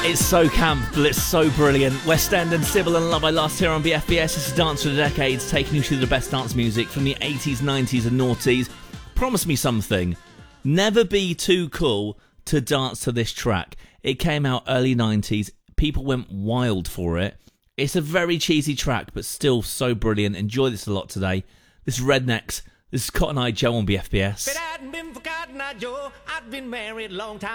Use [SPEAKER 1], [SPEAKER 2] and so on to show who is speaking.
[SPEAKER 1] It's so camp, but it's so brilliant. West End and Sybil and Love I Lost here on BFBS. This is Dance for the Decades, taking you through the best dance music from the 80s, 90s and noughties. Promise me something. Never be too cool to dance to this track. It came out early 90s. People went wild for it. It's a very cheesy track, but still so brilliant. Enjoy this a lot today. This is Rednecks. This is Cotton Eye Joe on BFBS.
[SPEAKER 2] But I hadn't been for Cotton Eye Joe. I'd been married a long time.